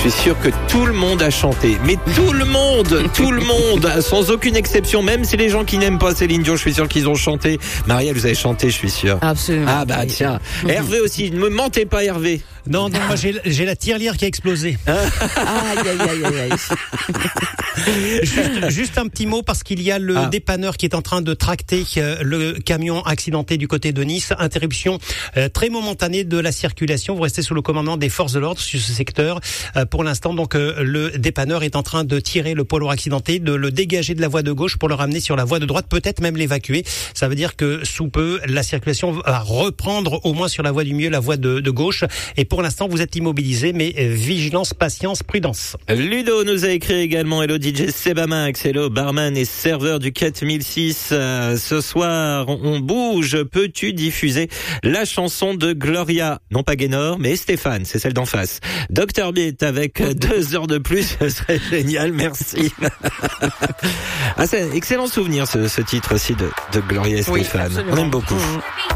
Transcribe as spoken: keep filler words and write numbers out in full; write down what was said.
suis sûr que tout le monde a chanté. Mais tout le monde, tout le monde, sans aucune exception. Même si les gens qui n'aiment pas Céline Dion, je suis sûr qu'ils ont chanté. Marielle, vous avez chanté, je suis sûr. Absolument. Ah bah tiens. Hervé aussi, ne me mentez pas Hervé. Non, non, moi j'ai, j'ai la tirelire qui a explosé. Aïe, aïe, aïe, aïe, aïe. Juste, juste un petit mot parce qu'il y a le Ah. dépanneur qui est en train de tracter euh, le camion accidenté du côté de Nice. Interruption euh, très momentanée de la circulation. Vous restez sous le commandement des forces de l'ordre sur ce secteur. Euh, pour l'instant, donc euh, le dépanneur est en train de tirer le poids lourd accidenté, de le dégager de la voie de gauche pour le ramener sur la voie de droite, peut-être même l'évacuer. Ça veut dire que sous peu, la circulation va reprendre au moins sur la voie du milieu, la voie de, de gauche. Et pour l'instant, vous êtes immobilisé, mais euh, vigilance, patience, prudence. Ludo nous a écrit également. Hello D J Sebamax, hello barman et serveur du quatre mille six. Euh, ce soir, on bouge. Peux-tu diffuser la chanson de Gloria? Non pas Gaynor, mais Stéphane, c'est celle d'en face. docteur Beat avec deux heures de plus, ce serait génial, merci. Ah, c'est un excellent souvenir ce, ce titre aussi de, de Gloria et Oui, Stéphane. absolument. On aime beaucoup. Mmh.